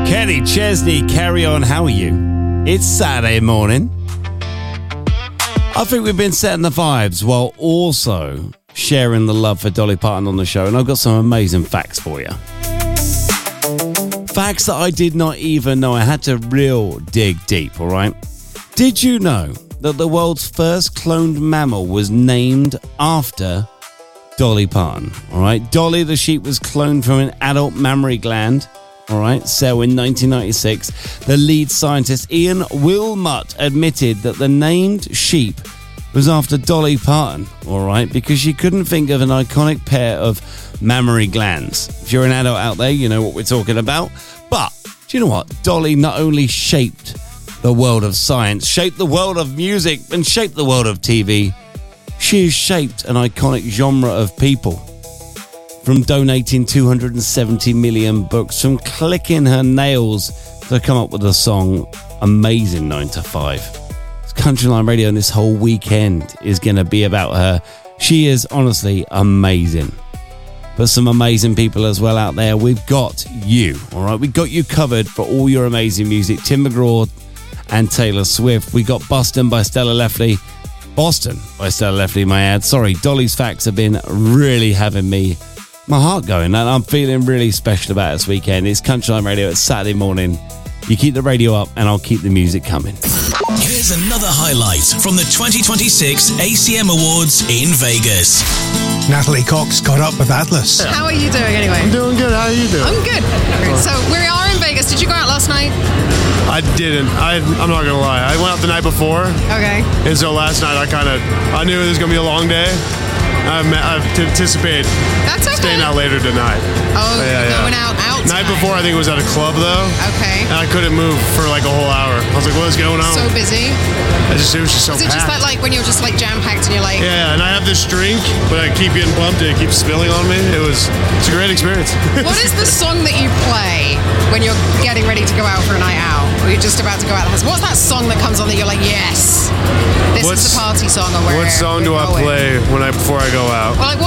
Kenny Chesney, Carry On, how are you? It's Saturday morning. I think we've been setting the vibes while also sharing the love for Dolly Parton on the show, and I've got some amazing facts for you. Facts that I did not even know. I had to real dig deep, all right? Did you know that the world's first cloned mammal was named after Dolly Parton, all right? Dolly the sheep was cloned from an adult mammary gland, all right, so in 1996, the lead scientist Ian Wilmut admitted that the named sheep was after Dolly Parton, all right, because she couldn't think of an iconic pair of mammary glands. If you're an adult out there, you know what we're talking about. But do you know what? Dolly not only shaped the world of science, shaped the world of music, and shaped the world of TV, she has shaped an iconic genre of people. From donating 270 million books, from clicking her nails to come up with a song, amazing 9 to 5. Countryline Radio and this whole weekend is going to be about her. She is honestly amazing. But some amazing people as well out there. We've got you, all right? We've got you covered for all your amazing music. Tim McGraw and Taylor Swift. We got Boston by Stella Lefley. Boston by Stella Lefley, my ad. Sorry, Dolly's facts have been really having my heart going, and I'm feeling really special about this weekend. It's Countryline Radio. It's Saturday morning. You keep the radio up and I'll keep the music coming. Here's another highlight from the 2026 ACM Awards in Vegas. Natalie Cox got up with Atlas. How are you doing anyway? I'm doing good. How are you doing? I'm good. So we are in Vegas. Did you go out last night? I didn't. I'm not going to lie. I went out the night before. Okay. And so last night I knew it was going to be a long day. I anticipate staying out later tonight. Oh, yeah, going out Night before, I think it was at a club, though. Okay. And I couldn't move for like a whole hour. I was like, what is going on? So busy. It was just so packed. Is it just that, like, when you're just, like, jam-packed and you're like... Yeah, and I have this drink, but I keep getting bumped and it keeps spilling on me. It's a great experience. What is the song that you play when you're getting ready to go out for a night out? Or you're just about to go out of the house? What's that song that comes on that you're like, yes, this is the party song? Or what song do I play before I go out? Well, like,